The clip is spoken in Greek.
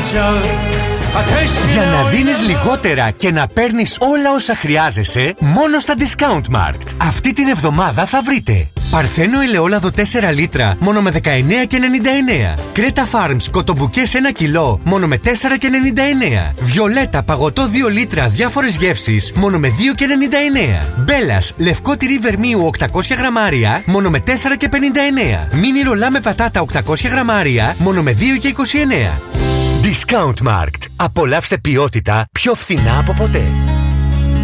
Για να δίνεις λιγότερα και να παίρνεις όλα όσα χρειάζεσαι, μόνο στα Discountmarkt. Αυτή την εβδομάδα θα βρείτε Παρθένο ελαιόλαδο 4 λίτρα μόνο με 19,99. Κρέτα Farms κοτομπουκές 1 κιλό μόνο με 4,99. Βιολέτα παγωτό 2 λίτρα διάφορες γεύσεις μόνο με 2,99. Μπέλας λευκό τυρί βερμίου 800 γραμμάρια μόνο με 4,59. Μίνι ρολά με πατάτα 800 γραμμάρια μόνο με 2,29. Discountmarkt. Απολαύστε ποιότητα πιο φθηνά από ποτέ.